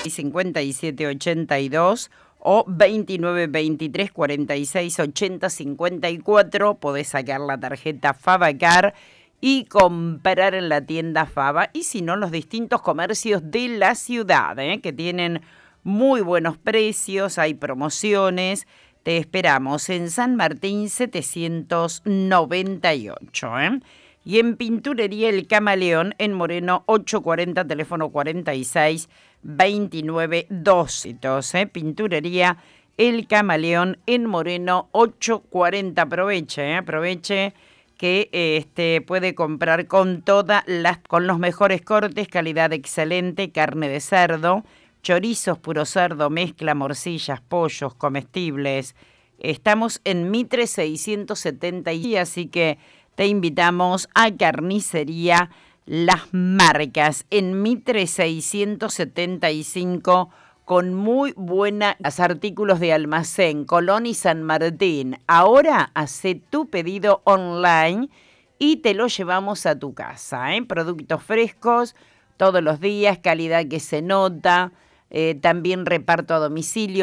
5782 o 2923 46 80 54. Podés sacar la tarjeta Favacar y comprar en la tienda Fava, y si no, los distintos comercios de la ciudad, que tienen muy buenos precios, hay promociones. Te esperamos en San Martín 798. Y en Pinturería El Camaleón, en Moreno 840, teléfono 46 29 12. Pinturería El Camaleón en Moreno 840. Aproveche que puede comprar con los mejores cortes, calidad excelente, carne de cerdo, chorizos puro cerdo, mezcla, morcillas, pollos, comestibles. Estamos en Mitre 670, así que te invitamos a Carnicería Las Marcas en Mitre 675, con muy buenos artículos de almacén, Colón y San Martín. Ahora hace tu pedido online y te lo llevamos a tu casa. Productos frescos todos los días, calidad que se nota, también reparto a domicilio.